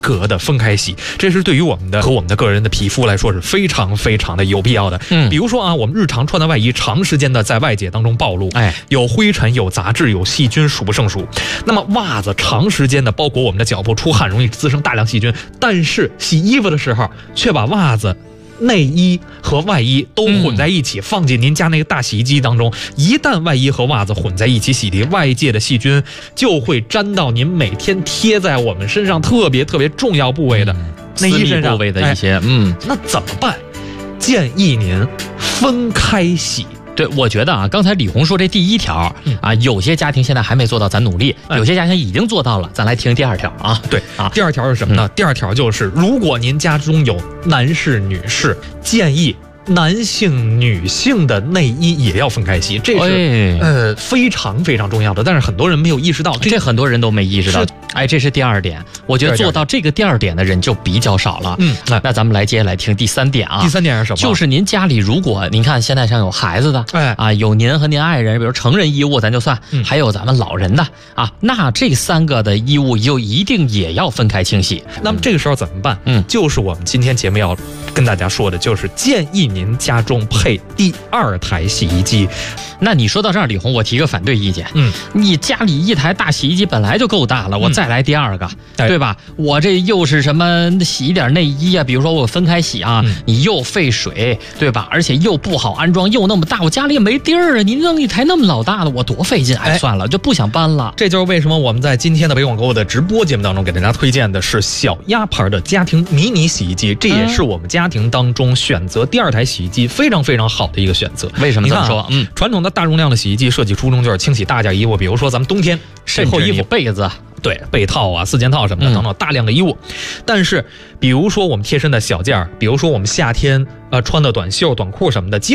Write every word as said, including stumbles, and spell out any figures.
格的分开洗，这是对于我们的和我们的个人的皮肤来说是非常非常的有必要的。嗯，比如说啊，我们日常穿的外衣长时间的在外界当中暴露，哎，有灰尘、有杂质、有细菌，数不胜数。那么袜子长时间的包裹我们的脚部，出汗容易滋生大量细菌，但是洗衣服的时候却把袜子、内衣和外衣都混在一起，嗯、放进您家那个大洗衣机当中。一旦外衣和袜子混在一起洗涤，外界的细菌就会沾到您每天贴在我们身上特别特别重要部位的内衣身上部位的一些，哎、嗯， 那怎么办？建议您分开洗。 对，我觉得啊，刚才李红说这第一条、嗯、啊，有些家庭现在还没做到，咱努力；有些家庭已经做到了，咱来听第二条啊。 对啊，第二条是什么呢？嗯、第二条就是，如果您家中有男士、女士，建议男性、女性的内衣也要分开洗，这是、哎、呃非常非常重要的，但是很多人没有意识到， 这, 这很多人都没意识到。哎，这是第二点，我觉得做到这个第二点的人就比较少了。嗯，那咱们来接下来听第三点啊。 第三点是什么？ 就是您家里如果您看现在像有孩子的，哎啊，有您和您爱人，比如成人衣物咱就算，嗯、还有咱们老人的啊，那这三个的衣物就一定也要分开清洗。 那么这个时候怎么办？嗯，就是我们今天节目要跟大家说的，就是建议您家中配第二台洗衣机。 那你说到这儿，李红，我提个反对意见。嗯，你家里一台大洗衣机本来就够大了，我再来第二个，嗯、对吧？我这又是什么洗一点内衣啊？比如说我分开洗啊，嗯、你又费水，对吧？而且又不好安装，又那么大，我家里也没地儿啊！你弄一台那么老大的，我多费劲！哎，算了，就不想搬了。 这就是为什么我们在今天的北广购物的直播节目当中给大家推荐的是小鸭牌的家庭迷你洗衣机，这也是我们家庭当中选择第二台洗衣机非常非常好的一个选择。 为什么这么说？ 嗯，传统的大容量的洗衣机设计初衷就是清洗大件衣物，比如说咱们冬天甚至你被子。 对，被套啊、四件套什么的等等大量的衣物，嗯、但是比如说我们贴身的小件儿，比如说我们夏天呃穿的短袖、短裤什么的。